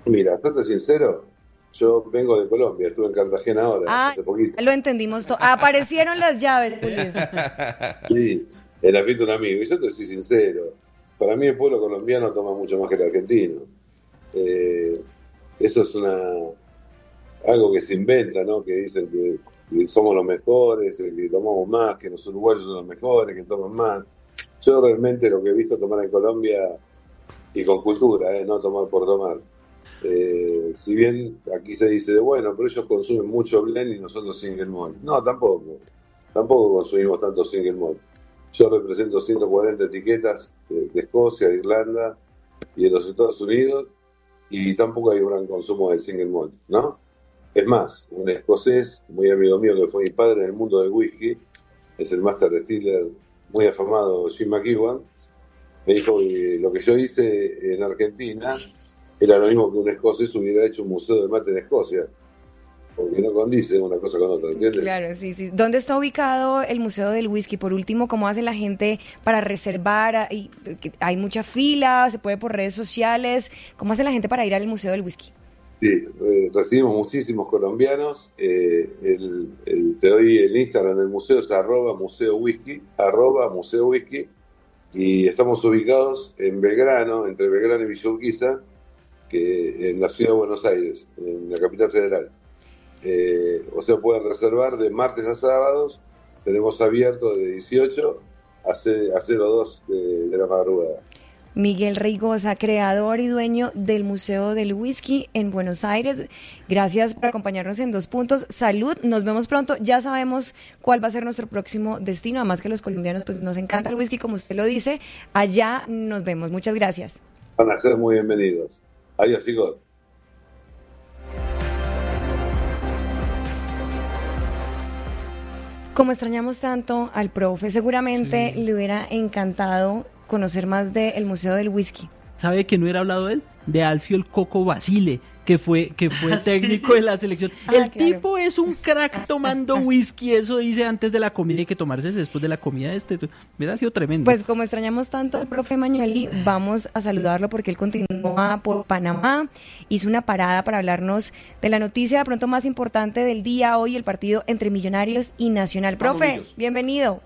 Mira, serte sincero, yo vengo de Colombia, estuve en Cartagena ahora, Ah, hace poquito. lo entendimos todo. Aparecieron las llaves, Pulido. Sí, en la fiesta de un amigo. Y yo te soy sincero, para mí el pueblo colombiano toma mucho más que el argentino. Eh, Eso es algo que se inventa, ¿no? Que dicen que somos los mejores, que tomamos más, que los uruguayos son los mejores, que toman más. Yo realmente lo que he visto tomar en Colombia, y con cultura, no tomar por tomar. Si bien aquí se dice, bueno, pero ellos consumen mucho blend y nosotros single malt. No, tampoco consumimos tanto single malt. Yo represento 140 etiquetas de Escocia, de Irlanda y de los Estados Unidos, y tampoco hay un gran consumo de single malt, ¿no? Es más, un escocés, muy amigo mío, que fue mi padre en el mundo del whisky, es el Master Distiller muy afamado Jim McEwan, me dijo que lo que yo hice en Argentina era lo mismo que un escocés hubiera hecho un museo del mate en Escocia, porque no condice una cosa con otra, ¿entiendes? Claro, sí, sí. ¿Dónde está ubicado el Museo del Whisky? Por último, ¿cómo hace la gente para reservar? ¿Hay mucha fila? ¿Se puede por redes sociales? ¿Cómo hace la gente para ir al Museo del Whisky? Sí, recibimos muchísimos colombianos. Te doy el Instagram del museo, es arroba museo whisky, y estamos ubicados en Belgrano, entre Belgrano y Villa Urquiza, que en la ciudad de Buenos Aires, en la capital federal. O sea, pueden reservar de martes a sábados, tenemos abierto de 18 a 02 de la madrugada. Miguel Reigosa, creador y dueño del Museo del Whisky en Buenos Aires. Gracias por acompañarnos en Dos Puntos. Salud, nos vemos pronto. Ya sabemos cuál va a ser nuestro próximo destino. Además que los colombianos pues nos encanta el whisky, como usted lo dice. Allá nos vemos. Muchas gracias. Van a ser muy bienvenidos. Adiós, chicos. Como extrañamos tanto al profe, seguramente Sí. le hubiera encantado conocer más del Museo del Whisky. ¿Sabe que no hubiera hablado él? De Alfio el Coco Basile, que fue Ah, sí. técnico de la selección. Claro. El tipo es un crack tomando whisky, eso dice antes de la comida, hay que tomarse después de la comida. Hubiera sido tremendo. Pues como extrañamos tanto al profe Mañueli, vamos a saludarlo porque él continúa por Panamá, hizo una parada para hablarnos de la noticia de pronto más importante del día hoy, el partido entre Millonarios y Nacional. Vamos, Profe, Millos. bienvenido.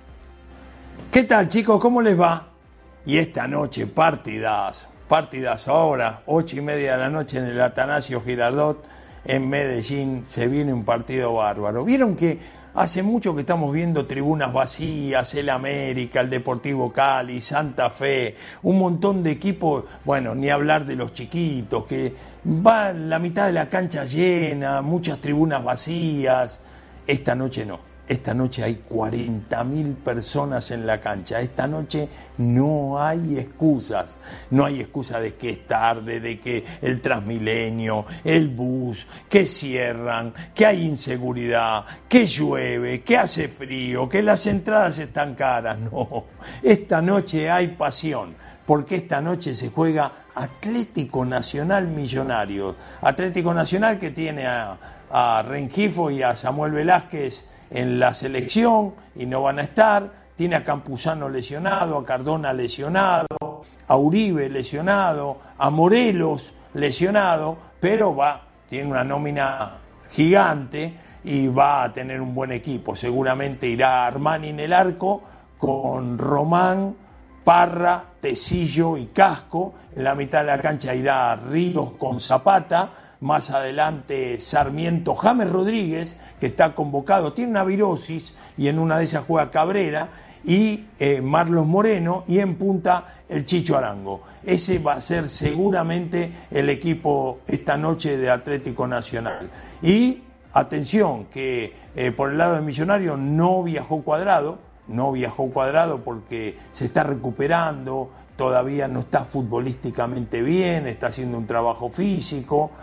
¿Qué tal, chicos? ¿Cómo les va? Y esta noche, partidazo ahora, 8:30 de la noche en el Atanasio Girardot, en Medellín, se viene un partido bárbaro. Vieron que hace mucho que estamos viendo tribunas vacías, el América, el Deportivo Cali, Santa Fe, un montón de equipos, bueno, ni hablar de los chiquitos, que va la mitad de la cancha llena, muchas tribunas vacías. Esta noche no. Esta noche hay 40.000 personas en la cancha. Esta noche no hay excusas. No hay excusa de que es tarde, de que el Transmilenio, el bus, que cierran, que hay inseguridad, que llueve, que hace frío, que las entradas están caras. No, esta noche hay pasión, porque esta noche se juega Atlético Nacional Millonarios. Atlético Nacional que tiene a Rengifo y a Samuel Velázquez en la selección y no van a estar, tiene a Campuzano lesionado, a Cardona lesionado, a Uribe lesionado, a Morelos lesionado, pero tiene una nómina gigante y va a tener un buen equipo. Seguramente irá Armani en el arco con Román, Parra, Tecillo y Casco. En la mitad de la cancha irá Ríos con Zapata. Más adelante Sarmiento, James Rodríguez, que está convocado, tiene una virosis y en una de esas juega Cabrera, y Marlos Moreno, y en punta el Chicho Arango. Ese va a ser seguramente el equipo esta noche de Atlético Nacional. Y atención, que por el lado de Millonarios no viajó Cuadrado porque se está recuperando, todavía no está futbolísticamente bien, está haciendo un trabajo físico.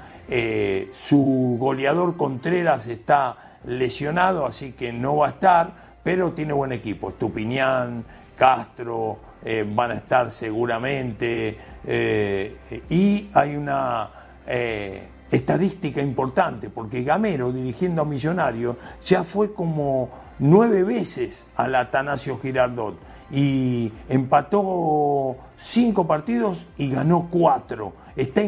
Su goleador Contreras está lesionado, así que no va a estar, pero tiene buen equipo. Estupiñán, Castro van a estar seguramente, y hay una estadística importante, porque Gamero, dirigiendo a Millonarios, ya fue como 9 veces al Atanasio Girardot y empató 5 partidos y ganó 4. Está